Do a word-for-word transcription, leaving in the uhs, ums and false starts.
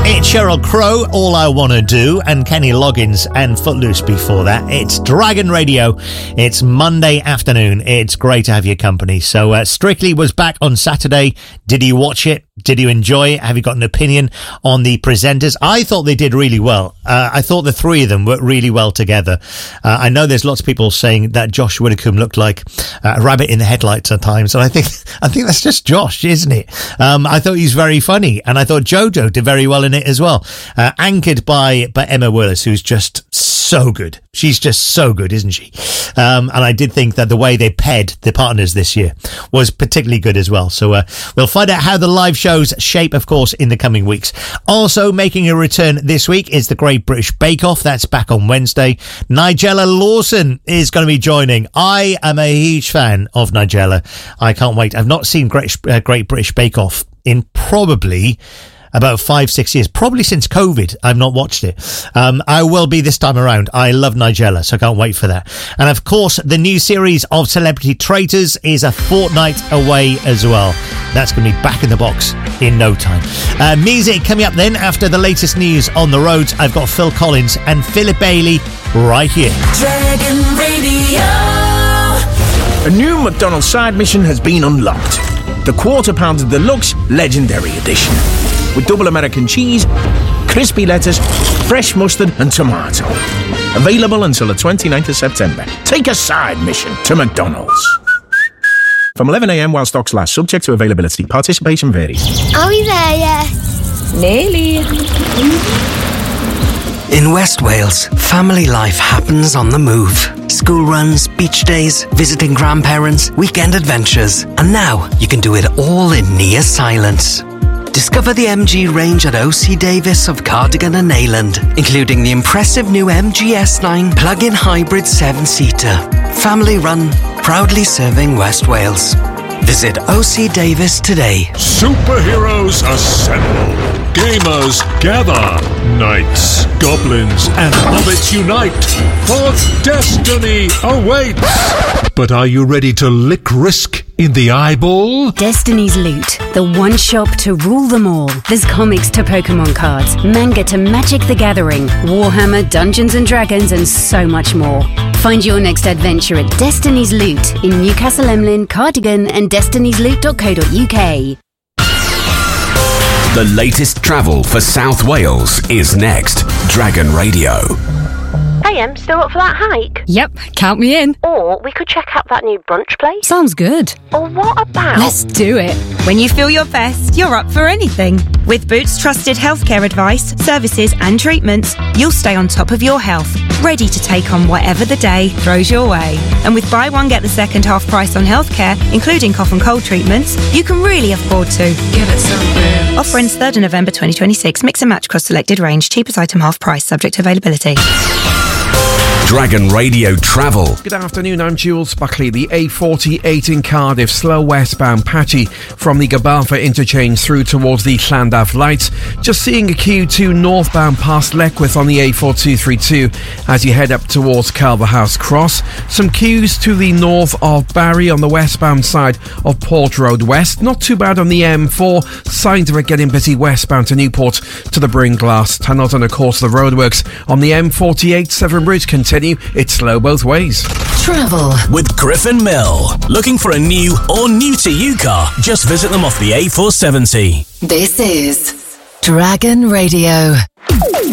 It's Sheryl Crow, All I Wanna Do, and Kenny Loggins and Footloose before that. It's Dragon Radio. It's Monday afternoon. It's great to have your company. So uh, Strictly was back on Saturday. Did you watch it? Did you enjoy it? Have you got an opinion on the presenters? I thought they did really well. Uh, I thought the three of them worked really well together. Uh, I know there's lots of people saying that Josh Widdicombe looked like uh, a rabbit in the headlights at times, and I think I think that's just Josh, isn't it? Um, I thought he was very funny, and I thought Jojo did very well in it as well. Uh, anchored by by Emma Willis, who's just so good. She's just so good, isn't she? Um, and I did think that the way they paired the partners this year was particularly good as well. So uh, we'll find out how the live shows shape, of course, in the coming weeks. Also making a return this week is the Great British Bake Off. That's back on Wednesday. Nigella Lawson is going to be joining. I am a huge fan of Nigella. I can't wait. I've not seen Great, uh, Great British Bake Off in probably about five, six years, probably since COVID. I've not watched it. Um, I will be this time around. I love Nigella, so I can't wait for that. And of course, the new series of Celebrity Traitors is a fortnight away as well. That's going to be back in the box in no time. Uh, music coming up then after the latest news on the roads. I've got Phil Collins and Philip Bailey right here. Dragon Radio. A new McDonald's side mission has been unlocked. The Quarter Pounder Deluxe Legendary Edition. With double American cheese, crispy lettuce, fresh mustard and tomato. Available until the twenty-ninth of September. Take a side mission to McDonald's. From eleven a.m. while stocks last, subject to availability. Participation varies. Are we there yet? Nearly. In West Wales, family life happens on the move. School runs, beach days, visiting grandparents, weekend adventures. And now you can do it all in near silence. Discover the M G range at O C Davis of Cardigan and Neyland, including the impressive new M G S nine plug-in hybrid seven-seater. Family run, proudly serving West Wales. Visit O C Davis today. Superheroes assemble. Gamers gather. Knights, goblins, and hobbits unite. For destiny awaits. But are you ready to lick risk in the eyeball? Destiny's Loot, the one shop to rule them all. There's comics to Pokemon cards, manga to Magic the Gathering, Warhammer, Dungeons and Dragons, and so much more. Find your next adventure at Destiny's Loot in Newcastle Emlyn, Cardigan, and destinies loot dot co dot uk. The latest travel for South Wales is next. Dragon Radio. Hey, Em, still up for that hike? Yep, count me in. Or we could check out that new brunch place. Sounds good. Or what about... Let's do it. When you feel your best, you're up for anything. With Boots trusted healthcare advice, services and treatments, you'll stay on top of your health, ready to take on whatever the day throws your way. And with buy one, get the second half price on healthcare, including cough and cold treatments, you can really afford to. Give it some Boots. Offer ends third of November twenty twenty-six. Mix and match across selected range. Cheapest item half price, subject to availability. Dragon Radio Travel. Good afternoon, I'm Jules Buckley. The A forty-eight in Cardiff, slow westbound, patchy from the Gabalfa interchange through towards the Llandaff Lights. Just seeing a queue to northbound past Leckwith on the A four two three two as you head up towards Calverhouse Cross. Some queues to the north of Barry on the westbound side of Port Road West. Not too bad on the M four. Signs of it getting busy westbound to Newport to the Bringlass Tunnels, and of course the roadworks on the M forty-eight Severn Bridge continue. It's slow both ways. Travel with Griffin Mill. Looking for a new or new to you car? Just visit them off the A four seventy. This is Dragon Radio.